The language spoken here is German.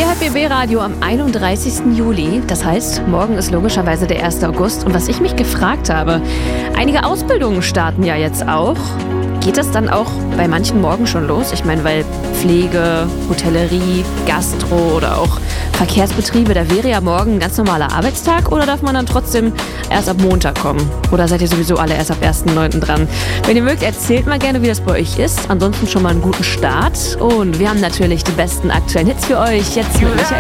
Ihr hört BB Radio am 31. Juli. Das heißt, morgen ist logischerweise der 1. August. Und was ich mich gefragt habe, einige Ausbildungen starten ja jetzt auch. Geht das dann auch bei manchen morgen schon los? Ich meine, weil Pflege, Hotellerie, Gastro oder auch Verkehrsbetriebe, da wäre ja morgen ein ganz normaler Arbeitstag, oder darf man dann trotzdem erst ab Montag kommen? Oder seid ihr sowieso alle erst ab 1.9. dran? Wenn ihr mögt, erzählt mal gerne, wie das bei euch ist. Ansonsten schon mal einen guten Start. Und wir haben natürlich die besten aktuellen Hits für euch. Jetzt mit Michael